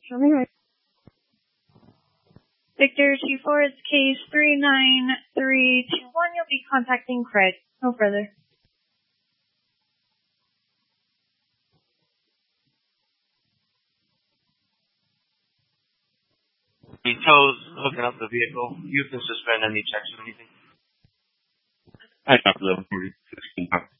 Show me right. Victor 2-4, it's case 39321. You'll be contacting Craig. No further. The tows hooking up the vehicle. You can suspend any checks or anything. I got 11:46.